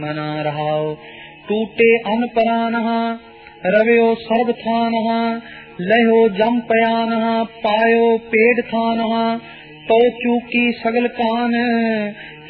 मना रहाओ। टूटे अन परान रवयो सर्व थान लहो जम पयान पायो पेड़ थान तो चूकी सगल कान